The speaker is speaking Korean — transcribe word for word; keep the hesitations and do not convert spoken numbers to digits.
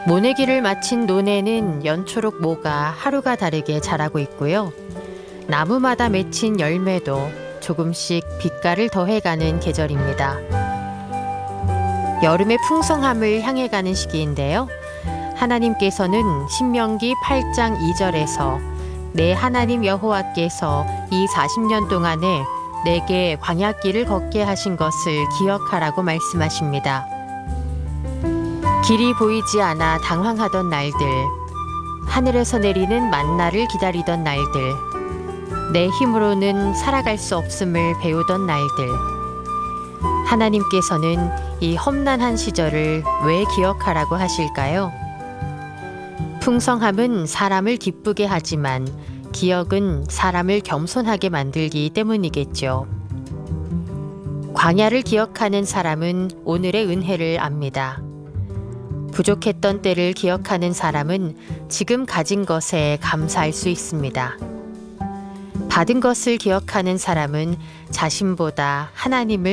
모내기를 마친 논에는 연초록 모가 하루가 다르게 자라고 있고요. 나무마다 맺힌 열매도 조금씩 빛깔을 더해가는 계절입니다. 여름의 풍성함을 향해 가는 시기인데요. 하나님께서는 신명기 팔 장 이 절에서 내 하나님 여호와께서 이 사십 년 동안에 내게 광야길을 걷게 하신 것을 기억하라고 말씀하십니다. 길이 보이지 않아 당황하던 날들, 하늘에서 내리는 만나를 기다리던 날들, 내 힘으로는 살아갈 수 없음을 배우던 날들, 하나님께서는 이 험난한 시절을 왜 기억하라고 하실까요? 풍성함은 사람을 기쁘게 하지만 기억은 사람을 겸손하게 만들기 때문이겠죠. 광야를 기억하는 사람은 오늘의 은혜를 압니다. 부족했던 때를 기억하는 사람은 지금 가진 것에 감사할 수 있습니다. 받은 것을 기억하는 사람은 자신보다 하나님을